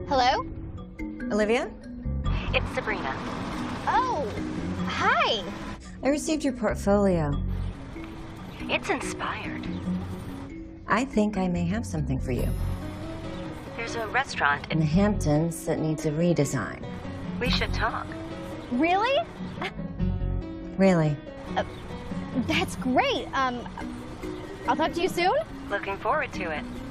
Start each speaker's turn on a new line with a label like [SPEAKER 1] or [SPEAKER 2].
[SPEAKER 1] Hello?
[SPEAKER 2] Olivia?
[SPEAKER 3] It's Sabrina.
[SPEAKER 1] Oh, hi.
[SPEAKER 2] I received your portfolio.
[SPEAKER 3] It's inspired.
[SPEAKER 2] I think I may have something for you.
[SPEAKER 3] There's a restaurant
[SPEAKER 2] In the Hamptons that needs a redesign.
[SPEAKER 3] We should talk.
[SPEAKER 1] Really?
[SPEAKER 2] Really?
[SPEAKER 1] That's great. I'll talk to you soon.
[SPEAKER 3] Looking forward to it.